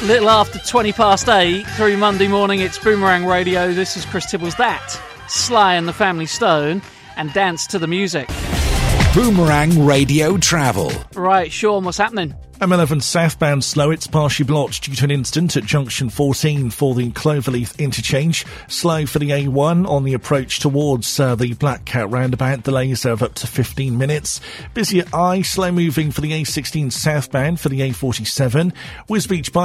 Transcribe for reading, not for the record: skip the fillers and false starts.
Little after 20 past 8 through Monday morning, it's Boomerang Radio. This is Chris Tibbles. That, Sly and the Family Stone, and Dance to the Music. Boomerang Radio Travel. Right, Sean, what's happening? M11 southbound slow. It's partially blocked due to an incident at junction 14 for the Cloverleaf interchange. Slow for the A1 on the approach towards the Black Cat roundabout. Delays of up to 15 minutes. Busy at I. Slow moving for the A16 southbound for the A47. Wisbech